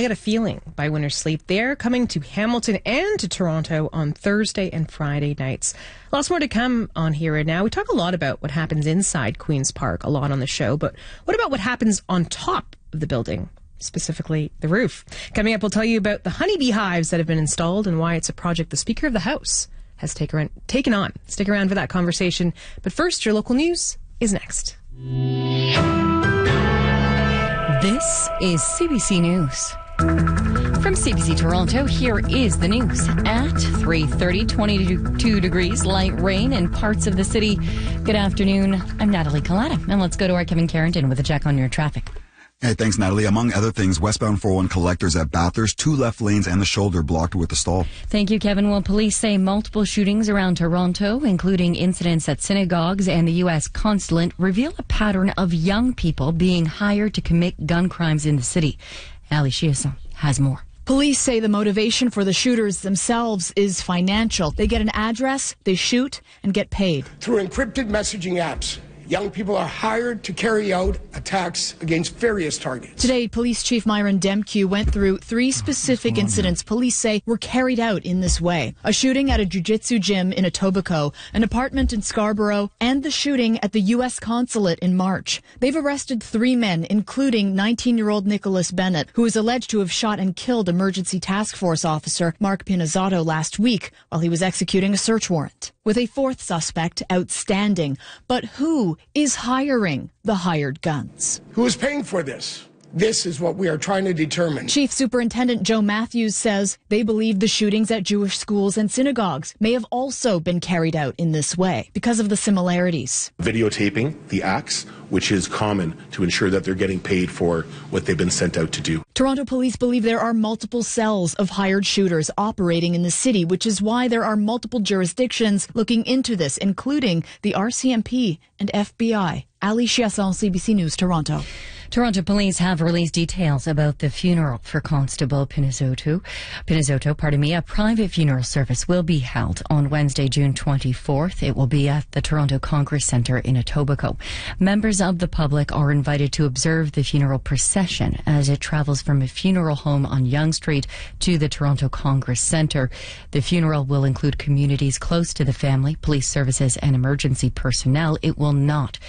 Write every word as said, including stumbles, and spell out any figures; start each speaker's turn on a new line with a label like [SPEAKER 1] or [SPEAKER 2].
[SPEAKER 1] I Got a Feeling by Winter Sleep. They're coming to Hamilton and to Toronto on Thursday and Friday nights. Lots more to come on Here and Now. We talk a lot about what happens inside Queen's Park, a lot on the show, but what about what happens on top of the building? Specifically the roof. Coming up, we'll tell you about the honeybee hives that have been installed and why it's a project the Speaker of the House has taken taken on. Stick around for that conversation. But first, your local news is next.
[SPEAKER 2] This is C B C News. From C B C Toronto, here is the news. At three thirty, twenty-two degrees, light rain in parts of the city. Good afternoon. I'm Natalie Collada, and let's go to our Kevin Carrington with a check on your traffic.
[SPEAKER 3] Hey, thanks, Natalie. Among other things, westbound four oh one collectors at Bathurst, two left lanes and the shoulder blocked with a stall.
[SPEAKER 2] Thank you, Kevin. Well, police say multiple shootings around Toronto, including incidents at synagogues and the U S consulate, reveal a pattern of young people being hired to commit gun crimes in the city. Ali Chiasson has more.
[SPEAKER 4] Police say the motivation for the shooters themselves is financial. They get an address, they shoot, and get paid.
[SPEAKER 5] Through encrypted messaging apps, young people are hired to carry out attacks against various targets.
[SPEAKER 4] Today, Police Chief Myron Demke went through three specific incidents police say were carried out in this way. A shooting at a jiu-jitsu gym in Etobicoke, an apartment in Scarborough, and the shooting at the U S consulate in March. They've arrested three men, including nineteen-year-old Nicholas Bennett, who is alleged to have shot and killed Emergency Task Force officer Mark Pinizzato last week while he was executing a search warrant. With a fourth suspect outstanding. But who is hiring the hired guns?
[SPEAKER 5] Who is paying for this? This is what we are trying to determine.
[SPEAKER 4] Chief Superintendent Joe Matthews says they believe the shootings at Jewish schools and synagogues may have also been carried out in this way because of the similarities.
[SPEAKER 6] Videotaping the acts, which is common to ensure that they're getting paid for what they've been sent out to do.
[SPEAKER 4] Toronto police believe there are multiple cells of hired shooters operating in the city, which is why there are multiple jurisdictions looking into this, including the R C M P and F B I. Ali Chiasson, C B C News, Toronto.
[SPEAKER 2] Toronto police have released details about the funeral for Constable Pinizzato. Pinizzato, pardon me, a private funeral service will be held on Wednesday, June twenty-fourth. It will be at the Toronto Congress Centre in Etobicoke. Members of the public are invited to observe the funeral procession as it travels from a funeral home on Yonge Street to the Toronto Congress Centre. The funeral will include communities close to the family, police services and emergency personnel. It will not